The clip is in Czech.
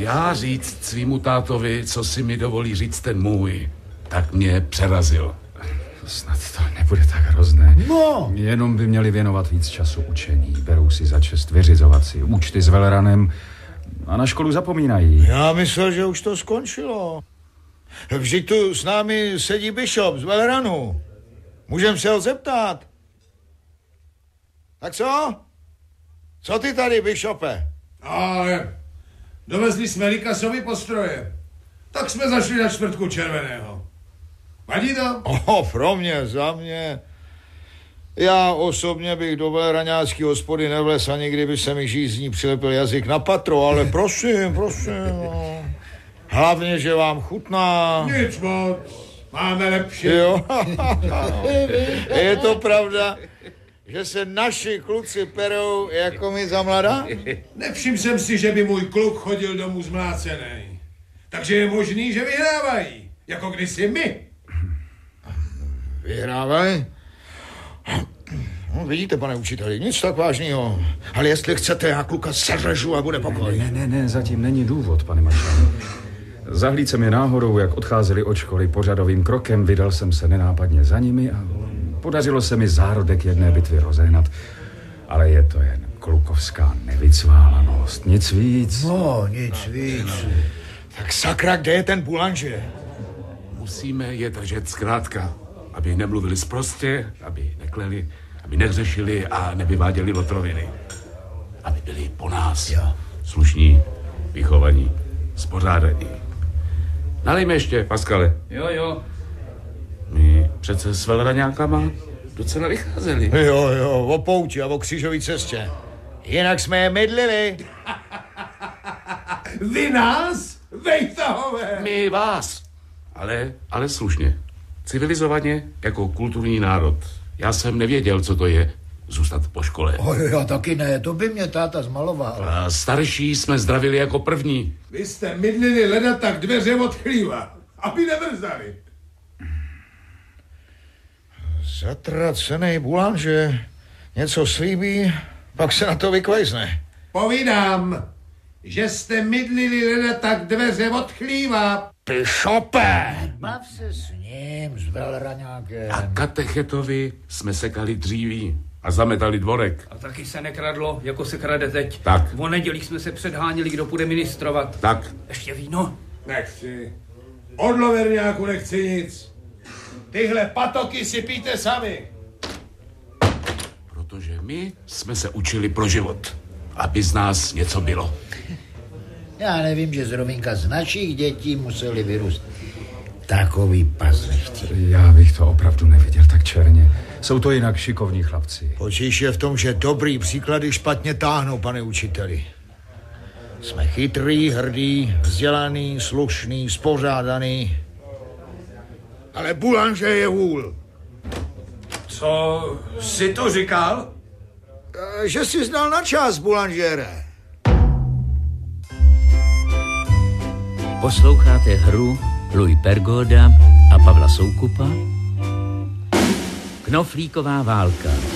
já říct svýmu tátovi, co si mi dovolí říct ten můj, tak mě přerazil. Snad to nebude tak hrozné. No. Jenom by měli věnovat víc času učení. Berou si za čest vyřizovat si účty s veleranem a na školu zapomínají. Já myslel, že už to skončilo. Vždyť tu s námi sedí Bishop z veleranu. Můžem se ho zeptat. Tak co? Co ty tady, Bishope? Ale dovezli jsme Likasovi postroje. Tak jsme zašli na čtvrtku červeného. Vadí to? Pro mě, za mě. Já osobně bych do veleraňácký hospody nevles, ani kdyby se mi žízní přilepil jazyk na patro, ale prosím. Hlavně, že vám chutná. Nic moc. Máme lepší. Jo. Je to pravda, že se naši kluci perou jako my za mladá? Nevšiml jsem si, že by můj kluk chodil domů zmlácený. Takže je možný, že vyhrávají. Jako kdysi my. Vyhrávají? No, vidíte, pane učiteli, nic tak vážného. Ale jestli chcete, já kluka seřežu a bude pokoj. Ne, zatím není důvod, pane Maršale. Zahlíd jsem je náhodou, jak odcházeli od školy pořadovým krokem, vydal jsem se nenápadně za nimi a podařilo se mi zárodek jedné bitvy rozehnat. Ale je to jen klukovská nevycválanost, nic víc. No, nic víc. Tak sakra, kde je ten Boulanger? Musíme je držet zkrátka, aby nemluvili sprostě, aby nekleli, aby nehřešili a nevyváděli lotroviny. Aby byli po nás. Jo. Slušní, vychovaní, spořádaní. Nalejme ještě, Paskale. Jo. My přece s veleraňákama docela vycházeli. Jo, o pouti a o křížové cestě. Jinak jsme je mydlili. Vy nás? Vejtahové! My vás. Ale slušně. Civilizovaně jako kulturní národ. Já jsem nevěděl, co to je zůstat po škole. Já taky ne, to by mě táta zmaloval. A starší jsme zdravili jako první. Vy jste mydlili leda tak dveře od chlíva, aby nevrzali. Zatracenej Boulanger něco slíbí, pak se na to vykvejzne. Povídám, že jste mydlili leda tak dveře od chlíva. Bishope! Bav se s ním, s veleraňákem. A katechetovi jsme sekali dříví a zametali dvorek. A taky se nekradlo, jako se krade teď. Tak. O nedělích jsme se předháněli, kdo bude ministrovat. Tak. Ještě víno? Nechci. Od loverňáku nechci nic. Tyhle patoky si pijte sami. Protože my jsme se učili pro život, aby z nás něco bylo. Já nevím, že zrovna z našich dětí museli vyrůst takový pazlechti. Já bych to opravdu neviděl tak černě. Jsou to jinak šikovní chlapci. Počíš je v tom, že dobrý příklady špatně táhnou, pane učiteli. Jsme chytrý, hrdý, vzdělaný, slušný, spořádaný. Ale Boulanger je hůl. Co jsi to říkal? Že jsi znal na čas, Boulangere. Posloucháte hru Louis Pergoda a Pavla Soukupa Knoflíková válka.